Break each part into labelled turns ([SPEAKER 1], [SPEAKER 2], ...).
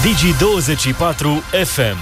[SPEAKER 1] Digi24 FM.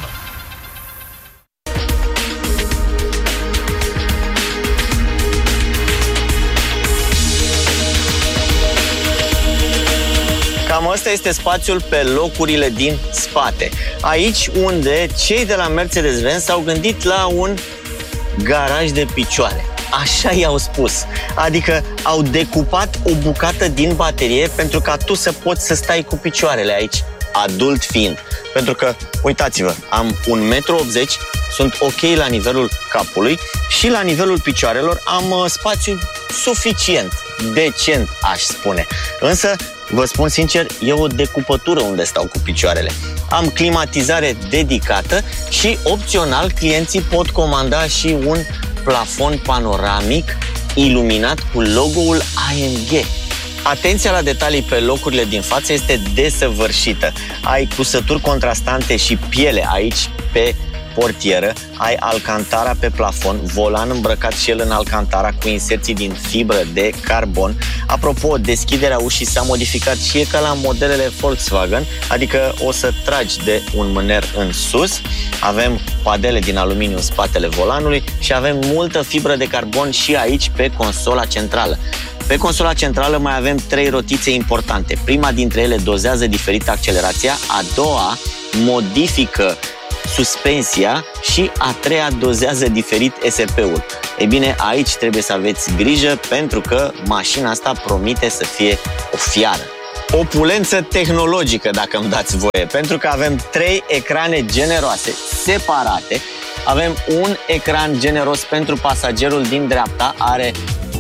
[SPEAKER 2] Cam ăsta este spațiul pe locurile din spate. Aici unde cei de la Mercedes-Benz s-au gândit la un garaj de picioare. Așa i-au spus. Adică au decupat o bucată din baterie pentru ca tu să poți să stai cu picioarele aici, adult fiind. Pentru că, uitați-vă, am 1,80 m, sunt ok la nivelul capului și la nivelul picioarelor am spațiu suficient, decent, aș spune. Însă, vă spun sincer, e o decupătură unde stau cu picioarele. Am climatizare dedicată și, opțional, clienții pot comanda și un plafon panoramic iluminat cu logo-ul AMG. Atenția la detalii pe locurile din față este desăvârșită. Ai cusături contrastante și piele aici pe portieră, ai alcantara pe plafon, volan îmbrăcat și el în alcantara cu inserții din fibră de carbon. Apropo, deschiderea ușii s-a modificat și e ca la modelele Volkswagen, adică o să tragi de un mâner în sus. Avem padele din aluminiu în spatele volanului și avem multă fibră de carbon și aici pe consola centrală. Pe consola centrală mai avem 3 rotițe importante. Prima dintre ele dozează diferit accelerația, a doua modifică suspensia și a treia dozează diferit ESP-ul. Ei bine, aici trebuie să aveți grijă pentru că mașina asta promite să fie o fiară. Opulență tehnologică, dacă îmi dați voie, pentru că avem 3 ecrane generoase, separate. Avem un ecran generos pentru pasagerul din dreapta, are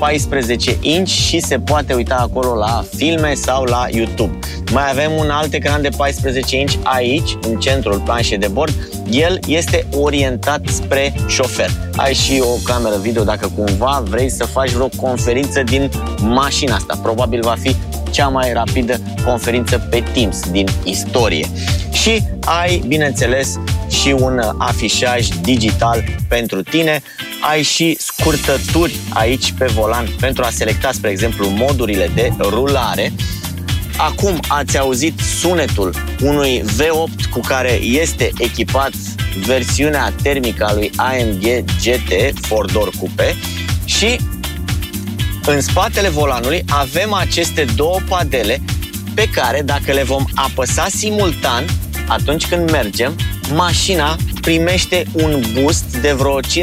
[SPEAKER 2] 14 inch și se poate uita acolo la filme sau la YouTube. Mai avem un alt ecran de 14 inch aici, în centrul planșei de bord. El este orientat spre șofer. Ai și o cameră video dacă cumva vrei să faci vreo conferință din mașina asta. Probabil va fi cea mai rapidă conferință pe Teams din istorie. Și ai, bineînțeles, și un afișaj digital pentru tine. Ai și scurtături aici pe volan pentru a selecta, spre exemplu, modurile de rulare. Acum ați auzit sunetul unui V8 cu care este echipat versiunea termică a lui AMG GT 4-door Coupe și în spatele volanului avem aceste două padele pe care, dacă le vom apăsa simultan atunci când mergem, mașina primește un boost de vreo 55-65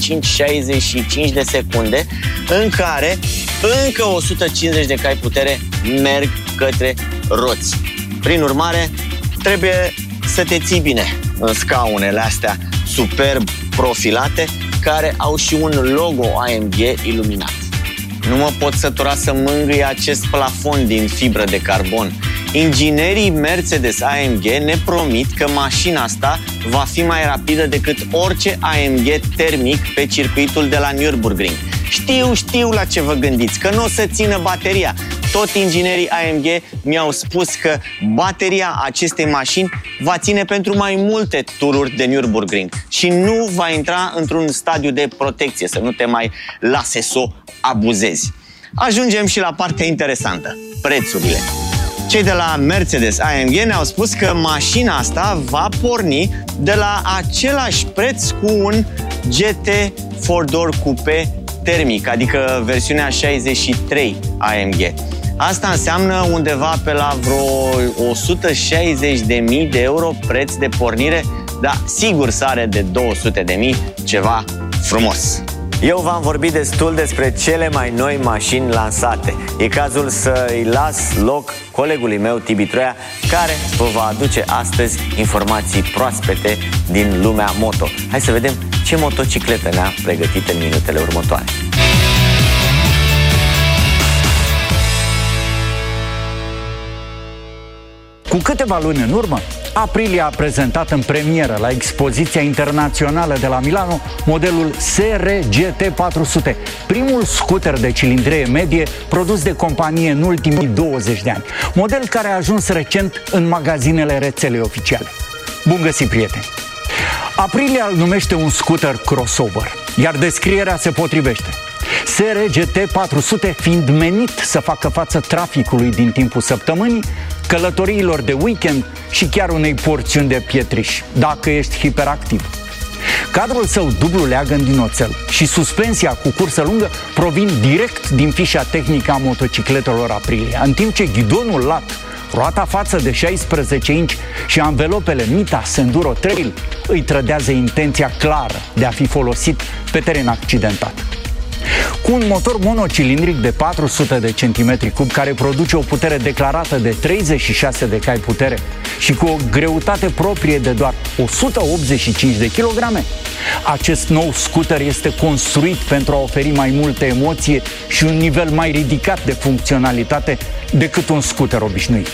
[SPEAKER 2] de secunde în care încă 150 de cai putere merg către roți. Prin urmare, trebuie să te ții bine în scaunele astea superb profilate care au și un logo AMG iluminat. Nu mă pot sătura să mângâi acest plafon din fibră de carbon. Inginerii Mercedes AMG ne promit că mașina asta va fi mai rapidă decât orice AMG termic pe circuitul de la Nürburgring. Știu la ce vă gândiți, că nu o să țină bateria. Tot inginerii AMG mi-au spus că bateria acestei mașini va ține pentru mai multe tururi de Nürburgring și nu va intra într-un stadiu de protecție, să nu te mai lase să o abuzezi. Ajungem și la partea interesantă, prețurile. Cei de la Mercedes AMG ne-au spus că mașina asta va porni de la același preț cu un GT 4-door Coupe termic, adică versiunea 63 AMG. Asta înseamnă undeva pe la vreo 160.000 de euro preț de pornire, dar sigur sare de 200.000, ceva frumos. Eu v-am vorbit destul despre cele mai noi mașini lansate. E cazul să îi las loc colegului meu, Tibi Troia, care vă va aduce astăzi informații proaspete din lumea moto. Hai să vedem ce motocicletă ne-a pregătit în minutele următoare.
[SPEAKER 3] Cu câteva luni în urmă, Aprilia a prezentat în premieră la expoziția internațională de la Milano modelul SR GT 400, primul scooter de cilindrie medie produs de companie în ultimii 20 de ani. Model care a ajuns recent în magazinele rețelei oficiale. Bun găsit, prieteni! Aprilia îl numește un scooter crossover, iar descrierea se potrivește. SR GT 400 fiind menit să facă față traficului din timpul săptămânii, călătoriilor de weekend și chiar unei porțiuni de pietriș, dacă ești hiperactiv. Cadrul său dublu leagăn din oțel și suspensia cu cursă lungă provin direct din fișa tehnică a motocicletelor Aprilia, în timp ce ghidonul lat, roata față de 16 inch și anvelopele Mitas Enduro Trail îi trădează intenția clară de a fi folosit pe teren accidentat. Cu un motor monocilindric de 400 de centimetri cub care produce o putere declarată de 36 de cai putere și cu o greutate proprie de doar 185 de kilograme, acest nou scooter este construit pentru a oferi mai multă emoție și un nivel mai ridicat de funcționalitate decât un scooter obișnuit.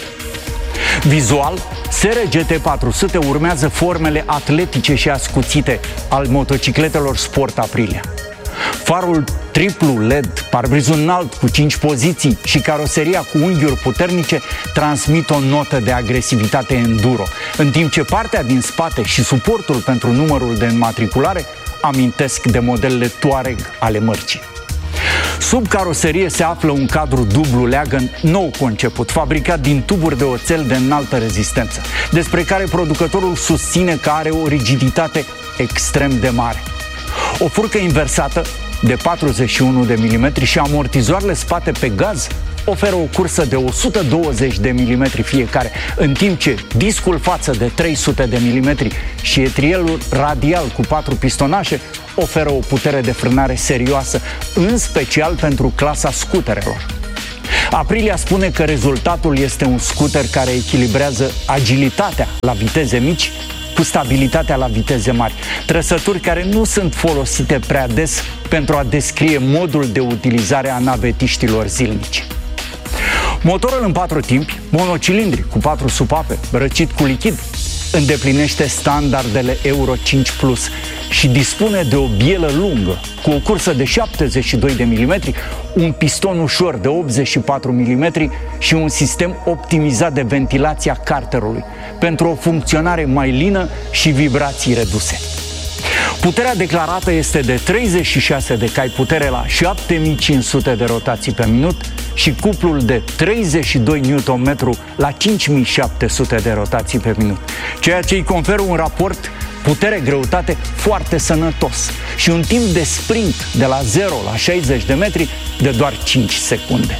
[SPEAKER 3] Vizual, SR GT400 urmează formele atletice și ascuțite al motocicletelor sport Aprilia. Farul triplu LED, parbrizul înalt cu 5 poziții și caroseria cu unghiuri puternice transmit o notă de agresivitate enduro, în timp ce partea din spate și suportul pentru numărul de înmatriculare amintesc de modelele Touareg ale mărcii. Sub caroserie se află un cadru dublu leagăn nou conceput, fabricat din tuburi de oțel de înaltă rezistență, despre care producătorul susține că are o rigiditate extrem de mare. O furcă inversată de 41 de mm și amortizoarele spate pe gaz oferă o cursă de 120 de mm fiecare, în timp ce discul față de 300 de mm și etrielul radial cu 4 pistonașe oferă o putere de frânare serioasă, în special pentru clasa scuterelor. Aprilia spune că rezultatul este un scooter care echilibrează agilitatea la viteze mici cu stabilitatea la viteze mari, trăsături care nu sunt folosite prea des pentru a descrie modul de utilizare a navetiștilor zilnici. Motorul în 4 timpi, monocilindric cu 4 supape, răcit cu lichid, îndeplinește standardele Euro 5 Plus și dispune de o bielă lungă cu o cursă de 72 de mm, un piston ușor de 84 mm și un sistem optimizat de ventilația carterului pentru o funcționare mai lină și vibrații reduse. Puterea declarată este de 36 de cai putere la 7500 de rotații pe minut și cuplul de 32 Nm la 5700 de rotații pe minut, ceea ce îi conferă un raport putere-greutate foarte sănătos și un timp de sprint de la 0 la 60 de metri de doar 5 secunde.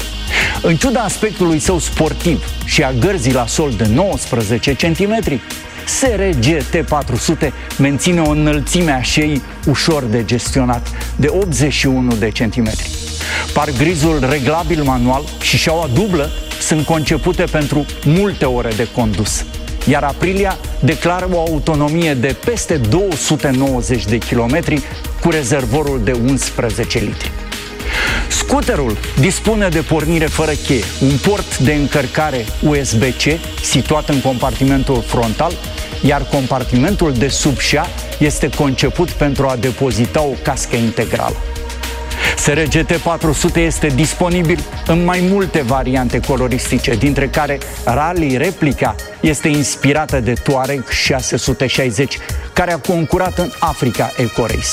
[SPEAKER 3] În ciuda aspectului său sportiv și a gărzii la sol de 19 cm, SR GT400 menține o înălțime a șeii ușor de gestionat, de 81 de centimetri. Pargrizul reglabil manual și șaua dublă sunt concepute pentru multe ore de condus, iar Aprilia declară o autonomie de peste 290 de kilometri cu rezervorul de 11 litri. Scooterul dispune de pornire fără cheie, un port de încărcare USB-C situat în compartimentul frontal, iar compartimentul de sub șa este conceput pentru a depozita o cască integrală. SR GT400 este disponibil în mai multe variante coloristice, dintre care Rally Replica este inspirată de Touareg 660, care a concurat în Africa Eco Race.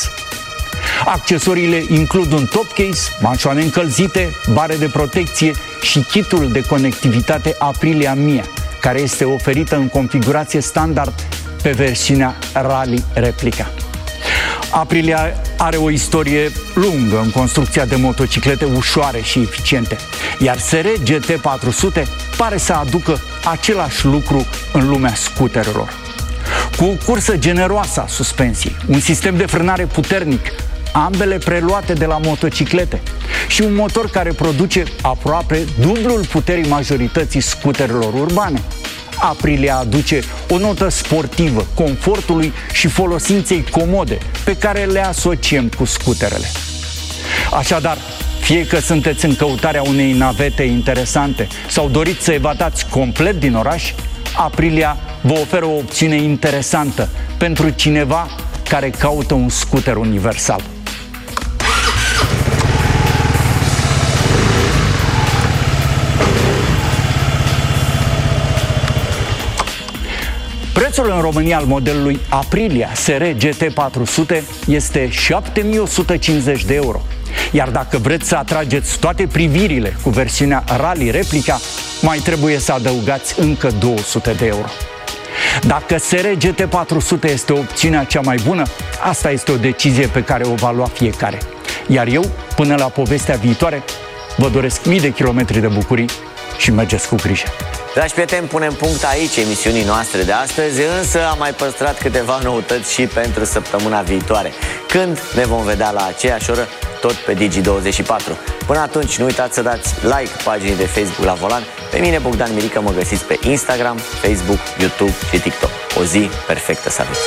[SPEAKER 3] Accesoriile includ un top case, manșoane încălzite, bare de protecție și kitul de conectivitate Aprilia Mia, care este oferită în configurație standard pe versiunea Rally Replica. Aprilia are o istorie lungă în construcția de motociclete ușoare și eficiente, iar SR GT400 pare să aducă același lucru în lumea scuterelor. Cu o cursă generoasă a suspensiei, un sistem de frânare puternic, ambele preluate de la motociclete, și un motor care produce aproape dublul puterii majorității scuterelor urbane, Aprilia aduce o notă sportivă, confortului și folosinței comode pe care le asociem cu scuterele. Așadar, fie că sunteți în căutarea unei navete interesante sau doriți să evadați complet din oraș, Aprilia vă oferă o opțiune interesantă pentru cineva care caută un scuter universal. Prețul în România al modelului Aprilia SR GT400 este 7.150 de euro. Iar dacă vreți să atrageți toate privirile cu versiunea Rally Replica, mai trebuie să adăugați încă 200 de euro. Dacă SR GT400 este opțiunea cea mai bună, asta este o decizie pe care o va lua fiecare. Iar eu, până la povestea viitoare, vă doresc mii de kilometri de bucurii și mergeți cu grijă.
[SPEAKER 2] Dragi prieteni, punem punct aici emisiunii noastre de astăzi, însă am mai păstrat câteva noutăți și pentru săptămâna viitoare, când ne vom vedea la aceeași oră, tot pe Digi24. Până atunci, nu uitați să dați like paginii de Facebook La Volan. Pe mine, Bogdan Mirică, mă găsiți pe Instagram, Facebook, YouTube și TikTok. O zi perfectă să aveți!